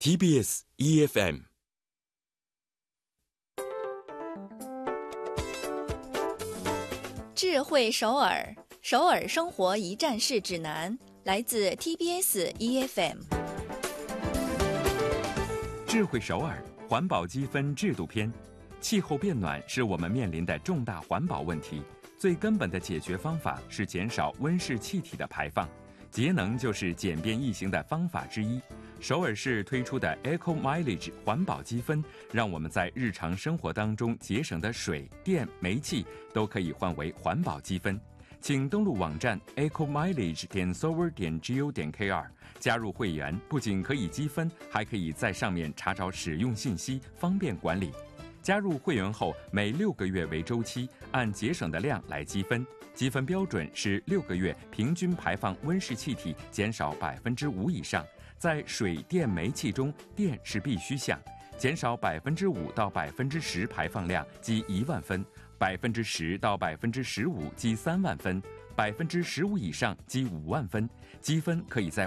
TBS EFM。 智慧首尔，首尔生活一站式指南，来自 TBS EFM。 智慧首尔环保积分制度篇。气候变暖是我们面临的重大环保问题，最根本的解决方法是减少温室气体的排放，节能就是简便易行的方法之一。首尔市推出的 Eco Mileage 环保积分，让我们在日常生活当中节省的水电煤气都可以换为环保积分。请登录网站 ecomileage.seoul.go.kr 加入会员，不仅可以积分，还可以在上面查找使用信息，方便管理。加入会员后，每6个月为周期，按节省的量来积分。积分标准是6个月平均排放温室气体减少5%以上。在水电煤气中，电是必须项，减少5%到10%排放量积1万分，10%到15%积3万分，15%以上积5万分。积分可以在